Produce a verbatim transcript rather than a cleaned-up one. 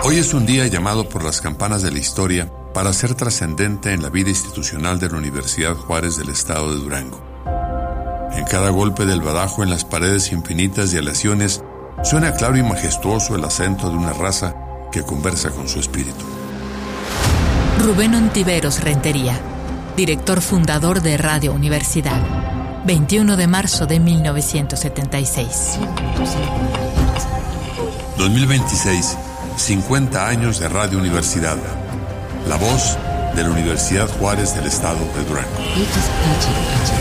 Hoy es un día llamado por las campanas de la historia para ser trascendente en la vida institucional de la Universidad Juárez del Estado de Durango. En cada golpe del badajo en las paredes infinitas de aleaciones suena claro y majestuoso el acento de una raza que conversa con su espíritu. Rubén Ontiveros Rentería, director fundador de Radio Universidad, veintiuno de marzo de mil novecientos setenta y seis. dos mil veintiséis, cincuenta años de Radio Universidad, la voz de la Universidad Juárez del Estado de Durango.